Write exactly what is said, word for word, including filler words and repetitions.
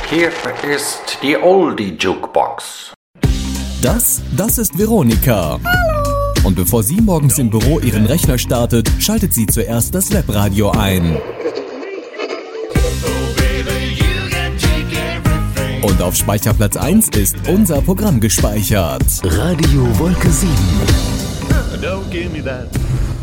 Hier ist die Oldie Jukebox. Das, das ist Veronika. Hallo. Und bevor sie morgens im Büro ihren Rechner startet, schaltet sie zuerst das Webradio ein. Und auf Speicherplatz eins ist unser Programm gespeichert. Radio Wolke sieben. Don't give me that.